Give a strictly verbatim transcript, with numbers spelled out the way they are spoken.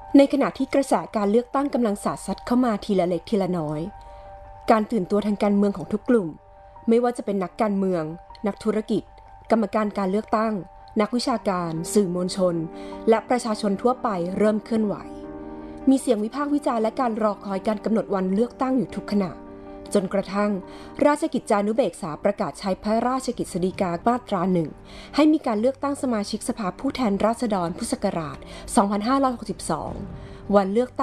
ในขณะที่กระแสการเลือกตั้งกำลังสาดซัดเข้ามาทีละเล็กทีละน้อยการตื่นตัวทางการเมืองของทุกกลุ่มไม่ว่าจะเป็นนักการเมืองนักธุรกิจกรรมการการเลือกตั้งนักวิชาการสื่อมวลชนและประชาชนทั่วไปเริ่มเคลื่อนไหวมีเสียงวิพากษ์วิจารณ์และการรอคอยการกำหนดวันเลือกตั้งอยู่ทุกขณะจนกระทั่งราชกิจจานุเบกษาประกาศใช้พระราชกฤษฎีกามาตราหนึ่งให้มีการเลือกตั้งสมาชิกสภาผู้แทนราษฎรพุทธศักราช สองพันห้าร้อยหกสิบสอง วันเลือกตั้ง